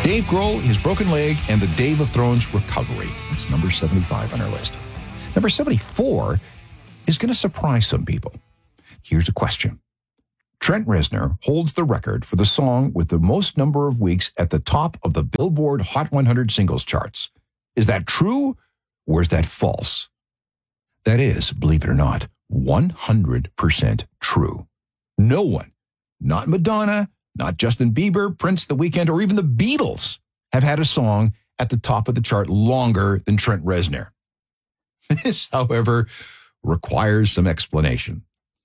Dave Grohl, His Broken Leg, and the Dave of Thrones Recovery. That's number 75 on our list. Number 74 is going to surprise some people. Here's a question. Trent Reznor holds the record for the song with the most number of weeks at the top of the Billboard Hot 100 singles charts. Is that true or is that false? That is, believe it or not, 100% true. No one, not Madonna, not Justin Bieber, Prince, The Weeknd, or even the Beatles have had a song at the top of the chart longer than Trent Reznor. This, however, requires some explanation.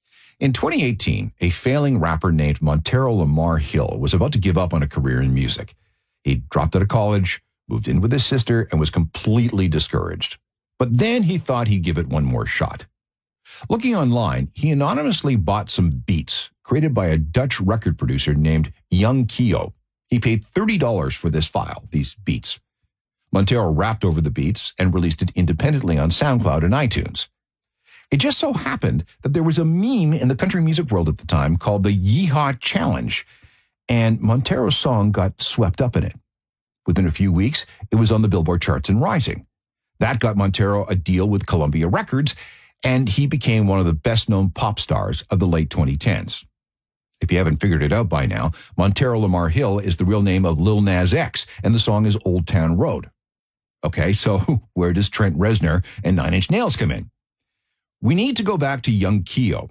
In 2018, a failing rapper named Montero Lamar Hill was about to give up on a career in music. He dropped out of college, moved in with his sister, and was completely discouraged. But then he thought he'd give it one more shot. Looking online, he anonymously bought some beats created by a Dutch record producer named Young Kio. He paid $30 for this file, these beats. Montero rapped over the beats and released it independently on SoundCloud and iTunes. It just so happened that there was a meme in the country music world at the time called the Yeehaw Challenge, and Montero's song got swept up in it. Within a few weeks, it was on the Billboard charts and rising. That got Montero a deal with Columbia Records, and he became one of the best-known pop stars of the late 2010s. If you haven't figured it out by now, Montero Lamar Hill is the real name of Lil Nas X, and the song is Old Town Road. Okay, so where does Trent Reznor and Nine Inch Nails come in? We need to go back to Young Kio.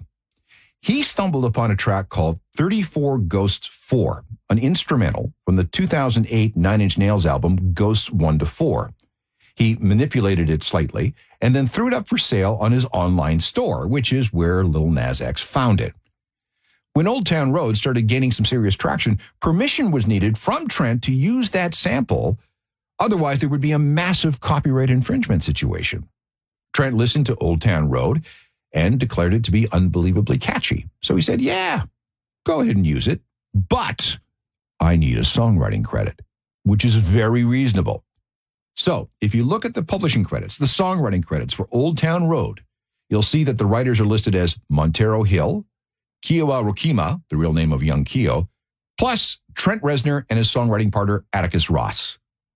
He stumbled upon a track called 34 Ghosts 4, an instrumental from the 2008 Nine Inch Nails album Ghosts 1 to 4. He manipulated it slightly and then threw it up for sale on his online store, which is where Lil Nas X found it. When Old Town Road started gaining some serious traction, permission was needed from Trent to use that sample. Otherwise, there would be a massive copyright infringement situation. Trent listened to Old Town Road and declared it to be unbelievably catchy. So he said, yeah, go ahead and use it, but I need a songwriting credit, which is very reasonable. So if you look at the publishing credits, the songwriting credits for Old Town Road, you'll see that the writers are listed as Montero Hill, Kiowa Rokima, the real name of Young Kio, plus Trent Reznor and his songwriting partner Atticus Ross.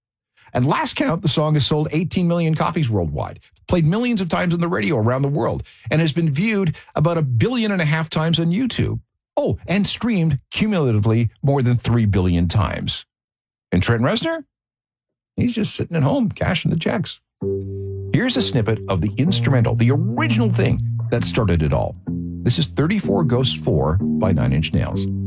At last count, the song has sold 18 million copies worldwide, played millions of times on the radio around the world, and has been viewed about 1.5 billion times on YouTube. Oh, and streamed cumulatively more than 3 billion times. And Trent Reznor? He's just sitting at home, cashing the checks. Here's a snippet of the instrumental, the original thing that started it all. This is 34 Ghosts 4 by Nine Inch Nails.